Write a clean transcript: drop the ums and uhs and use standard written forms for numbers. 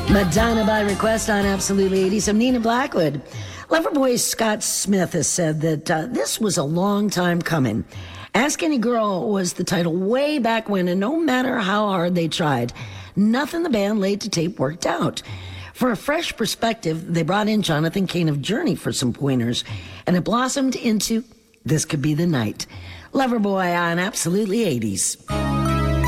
Madonna by request on Absolutely 80s. I'm Nina Blackwood. Loverboy Scott Smith has said that this was a long time coming. Ask Any Girl was the title way back when, and no matter how hard they tried, nothing the band laid to tape worked out. For a fresh perspective, they brought in Jonathan Cain of Journey for some pointers, and it blossomed into This Could Be the Night. Loverboy on Absolutely 80s.